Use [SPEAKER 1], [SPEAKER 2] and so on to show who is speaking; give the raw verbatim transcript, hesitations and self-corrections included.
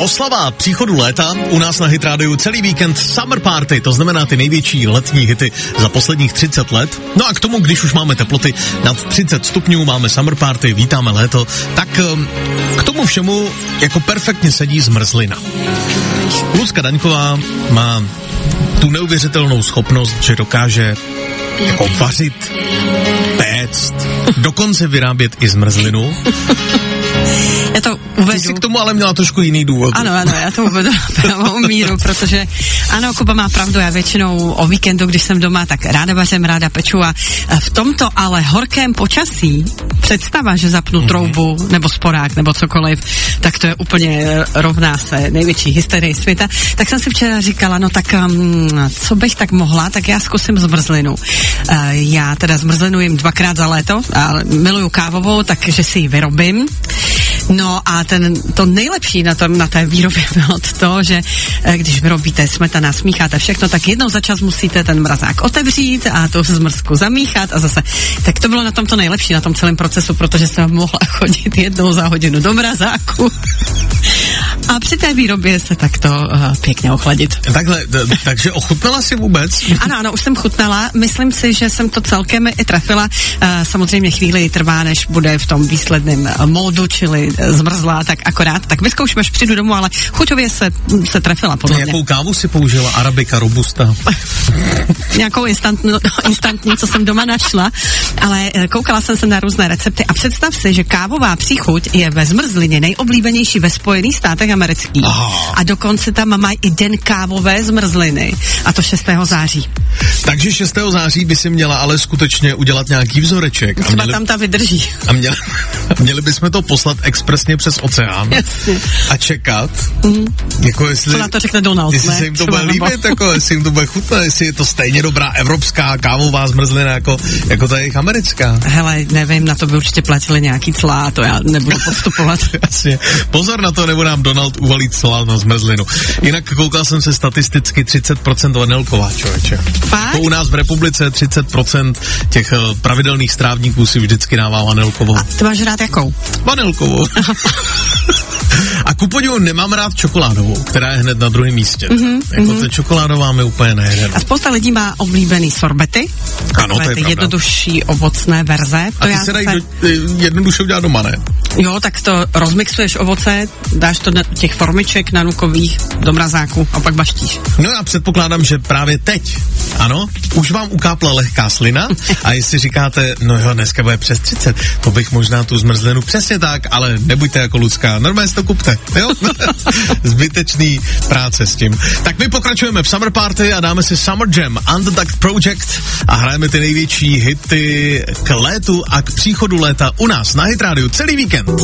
[SPEAKER 1] Oslava příchodu léta u nás na Hit Radio celý víkend Summer Party, to znamená ty největší letní hity za posledních třicet let. No a k tomu, když už máme teploty nad třicet stupňů, máme Summer Party, vítáme léto, tak k tomu všemu jako perfektně sedí zmrzlina. Lucka Daňková má tu neuvěřitelnou schopnost, že dokáže jako vařit, péct, dokonce vyrábět i zmrzlinu.
[SPEAKER 2] Já to uvedu.
[SPEAKER 1] Ty jsi k tomu ale měla trošku jiný důvod.
[SPEAKER 2] Ano, ano, já to uvedu na pravou míru, protože ano, Kuba má pravdu, já většinou o víkendu, když jsem doma, tak ráda vařím, ráda peču a v tomto ale horkém počasí představa, že zapnu mm-hmm. troubu nebo sporák nebo cokoliv, tak to je úplně rovná se největší hysterii světa. Tak jsem si včera říkala, no tak um, co bych tak mohla, tak já zkusím zmrzlinu. Uh, já teda zmrzlinu jim dvakrát za léto a miluju kávovou, takže si ji vyrobím. No a ten, to nejlepší na, tom, na té výrobě bylo to, že když vyrobíte smetana, smícháte všechno, tak jednou za čas musíte ten mrazák otevřít a tu zmrzku zamíchat a zase. Tak to bylo na tom to nejlepší, na tom celém procesu, protože jsem mohla chodit jednou za hodinu do mrazáku a při té výrobě se takto uh, pěkně ochladit.
[SPEAKER 1] Takhle, t- takže ochutnala jsi vůbec?
[SPEAKER 2] Ano, ano, už jsem chutnala. Myslím si, že jsem to celkem i trefila. Uh, samozřejmě chvíli trvá, než bude v tom výsledném módu, čili zmrzlá, tak akorát. Tak vyzkouším, až přijdu domů, ale chuťově se, se trefila podle mě.
[SPEAKER 1] Jakou kávu si použila? Arabika, robusta?
[SPEAKER 2] Nějakou instantní, instantní, co jsem doma našla, ale koukala jsem se na různé recepty a představ si, že kávová příchuť je ve zmrzlině nejoblíbenější ve Spojených státech amerických. Aha. A dokonce tam mají i den kávové zmrzliny, a to šestého září.
[SPEAKER 1] Takže šestého září by si měla ale skutečně udělat nějaký vzoreček.
[SPEAKER 2] Třeba měli, tam ta vydrží.
[SPEAKER 1] A měli, měli bychom to poslat expresně přes oceán.
[SPEAKER 2] Jasně.
[SPEAKER 1] A čekat. Mm. Jako jestli,
[SPEAKER 2] co na to řekne Donald,
[SPEAKER 1] jestli ne? se jim to bude líbit, jako, jestli jim to bude chutnat, jestli je to stejně dobrá evropská kávová zmrzlina jako, jako ta jejich americká.
[SPEAKER 2] Hele, nevím, na to by určitě platili nějaký clá, to já nebudu podstupovat.
[SPEAKER 1] Jasně. Pozor na to, nebo nám Donald uvalí clá na zmrzlinu. Jinak koukal jsem se statisticky třicet procent vanilková, člověče.
[SPEAKER 2] Fakt?
[SPEAKER 1] To u nás v republice třicet procent těch uh, pravidelných strávníků si vždycky dává vanilkovou.
[SPEAKER 2] A ty máš rád jakou?
[SPEAKER 1] Vanilkovou. A ku podivu nemám rád čokoládovou, která je hned na druhém místě. Mm-hmm, jako mm-hmm. ta čokoládová mi úplně nejde.
[SPEAKER 2] A spousta lidí má oblíbený sorbety.
[SPEAKER 1] Ano, to je pravda.
[SPEAKER 2] Jednodušší ovocné verze. To
[SPEAKER 1] a ty
[SPEAKER 2] já
[SPEAKER 1] se dají
[SPEAKER 2] se...
[SPEAKER 1] do, jednoduše udělat doma, ne?
[SPEAKER 2] Jo, tak to rozmixuješ ovoce, dáš to do těch formiček nanukových do mrazáku a pak baštíš.
[SPEAKER 1] No já předpokládám, že právě teď, ano, už vám ukápla lehká slina a jestli říkáte, no jo, dneska bude přes třicet, to bych možná tu zmrzlinu přesně tak, ale nebuďte jako Lucka, normálně si to kupte, jo? Zbytečný práce s tím. Tak my pokračujeme v Summer Party a dáme si Summer Jam, Underdog Project a hrajeme ty největší hity k létu a k příchodu léta u nás na Hit Radio celý víkend.